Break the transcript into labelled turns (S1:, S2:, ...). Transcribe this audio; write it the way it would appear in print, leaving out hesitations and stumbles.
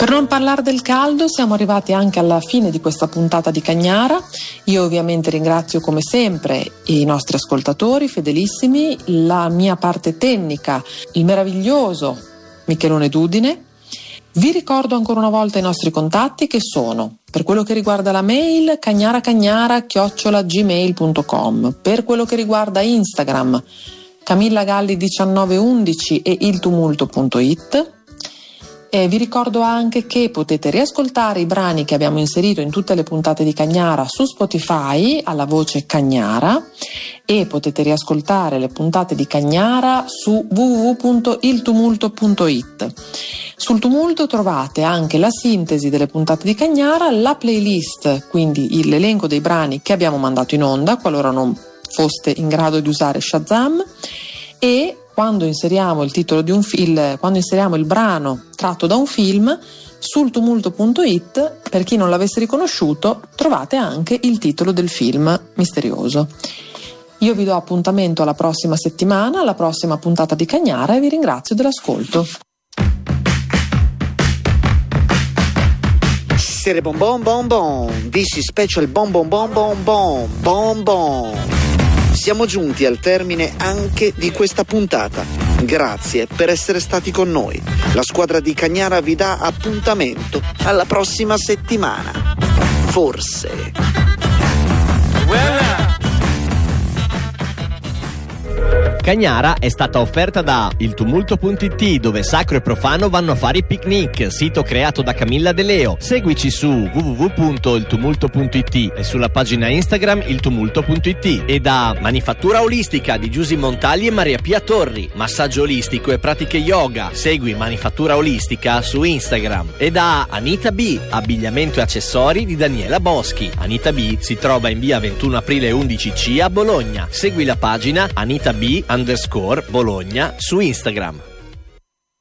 S1: Per non parlare del caldo, siamo arrivati anche alla fine di questa puntata di Cagnara. Io ovviamente ringrazio come sempre i nostri ascoltatori fedelissimi, la mia parte tecnica, il meraviglioso Michelone Dudine. Vi ricordo ancora una volta i nostri contatti, che sono: per quello che riguarda la mail cagnaracagnara@gmail.com, per quello che riguarda Instagram CamillaGalli1911 e iltumulto.it. Vi ricordo anche che potete riascoltare i brani che abbiamo inserito in tutte le puntate di Cagnara su Spotify alla voce Cagnara, e potete riascoltare le puntate di Cagnara su www.iltumulto.it. Sul Tumulto trovate anche la sintesi delle puntate di Cagnara, la playlist, quindi l'elenco dei brani che abbiamo mandato in onda qualora non foste in grado di usare Shazam, e quando inseriamo il titolo di un film, quando inseriamo il brano tratto da un film, sul tumulto.it, per chi non l'avesse riconosciuto, trovate anche il titolo del film misterioso. Io vi do appuntamento alla prossima settimana, alla prossima puntata di Cagnara, e vi ringrazio dell'ascolto.
S2: Essere bon bon bon bon, this is special bon bon bon bon bon bon bon. Siamo giunti al termine anche di questa puntata. Grazie per essere stati con noi. La squadra di Cagnara vi dà appuntamento alla prossima settimana. Forse.
S3: Cagnara è stata offerta da iltumulto.it, dove sacro e profano vanno a fare i picnic, sito creato da Camilla De Leo. Seguici su www.iltumulto.it e sulla pagina Instagram iltumulto.it. E da Manifattura Olistica di Giusy Montagli e Maria Pia Torri, massaggio olistico e pratiche yoga. Segui Manifattura Olistica su Instagram. E da Anita B, abbigliamento e accessori di Daniela Boschi. Anita B si trova in via 21 aprile 11C a Bologna. Segui la pagina Anita B _ Bologna su Instagram.